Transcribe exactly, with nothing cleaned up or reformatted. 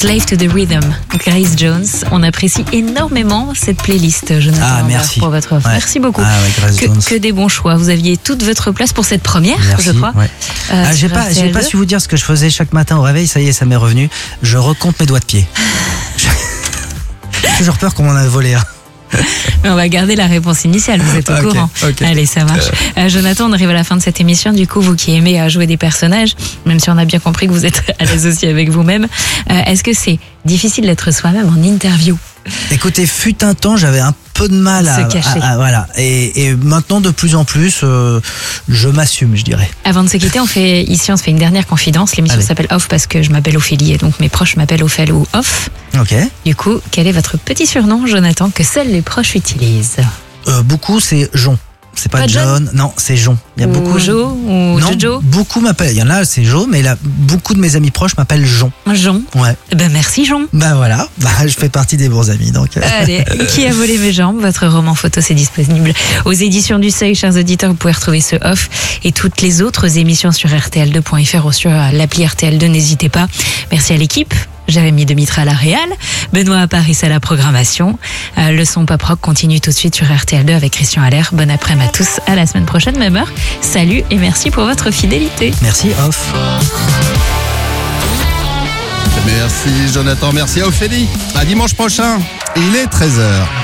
Slave to the Rhythm, Grace Jones. On apprécie énormément cette playlist, Jonathan. Ah, merci. Pour votre offre. Ouais. Merci beaucoup. Ah, ouais, Grace que, Jones. que des bons choix. Vous aviez toute votre place pour cette première, Merci, je crois. ouais. Euh, ah, j'ai sur pas, j'ai R T L pas deux. su vous dire ce que je faisais chaque matin au réveil. Ça y est, ça m'est revenu. Je recompte mes doigts de pied. J'ai toujours peur qu'on m'en a volé un. Mais on va garder la réponse initiale, vous êtes au Ok, courant. ok. Allez, ça marche. Euh, Jonathan, on arrive à la fin de cette émission. Du coup, vous qui aimez euh, jouer des personnages, même si on a bien compris que vous êtes à l'aise aussi avec vous-même, euh, est-ce que c'est difficile d'être soi-même en interview ? Écoutez, fut un temps, j'avais un peu de mal à, Se cacher. à- à- voilà. Et, et maintenant, de plus en plus, euh, je m'assume, je dirais. Avant de se quitter, on fait ici, on se fait une dernière confidence. L'émission Allez. s'appelle Off parce que je m'appelle Ophélie et donc mes proches m'appellent Ophel ou Off. Ok. Du coup, quel est votre petit surnom, Jonathan, que seuls les proches utilisent ? Euh, beaucoup, c'est Jon. C'est pas, Pas John John, non, c'est Jon. Il y a Ou beaucoup. Jo ou non, Jojo ? beaucoup m'appellent. Il y en a, c'est Jo, mais là, beaucoup de mes amis proches m'appellent Jon. Jon. Ouais. Eh ben merci, Jon. Bah voilà. Bah, je fais partie des bons amis, donc. euh, Allez, Qui a volé mes jambes ? Votre roman photo, c'est disponible aux éditions du Seuil, chers auditeurs. Vous pouvez retrouver ce off et toutes les autres émissions sur R T L deux point F R ou sur l'appli R T L deux. N'hésitez pas. Merci à l'équipe. Jérémy Demitra à la réal, Benoît à Paris à la programmation. Euh, le son pop rock continue tout de suite sur R T L deux avec Christian Allaire. Bon après-midi à tous. À la semaine prochaine, même heure. Salut et merci pour votre fidélité. Merci, off. Merci Jonathan, merci à Ophélie. À dimanche prochain, il est treize heures.